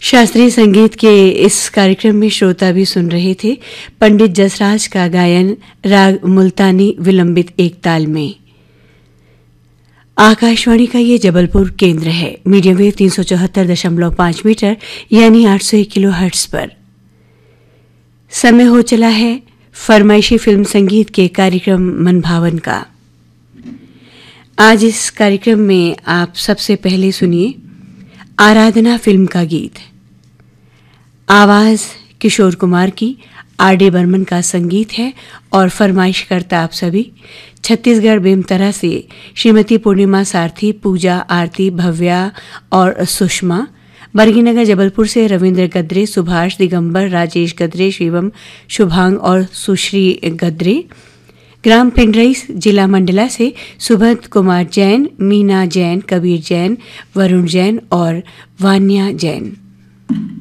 शास्त्रीय संगीत के इस कार्यक्रम में श्रोता भी सुन रहे थे पंडित जसराज का गायन राग मुल्तानी विलंबित एक ताल में। आकाशवाणी का ये जबलपुर केंद्र है। मीडियम वेव 374.5 मीटर यानी 801 किलो हर्ट्ज पर। समय हो चला है फरमाइशी फिल्म संगीत के कार्यक्रम मनभावन का। आज इस कार्यक्रम में आप सबसे पहले सुनिए आराधना फिल्म का गीत। आवाज किशोर कुमार की, आर.डी. बर्मन का संगीत है और फरमाइश करता आप सभी छत्तीसगढ़ बेमतरा से श्रीमती पूर्णिमा सारथी, पूजा, आरती, भव्या और सुषमा। बरगीनगर जबलपुर से रविंद्र गद्रे, सुभाष, दिगंबर, राजेश गद्रे, शिवम, शुभांग और सुश्री गद्रे। ग्राम पिंडरई जिला मंडला से सुबोध कुमार जैन, मीना जैन, कबीर जैन, वरुण जैन और वान्या जैन।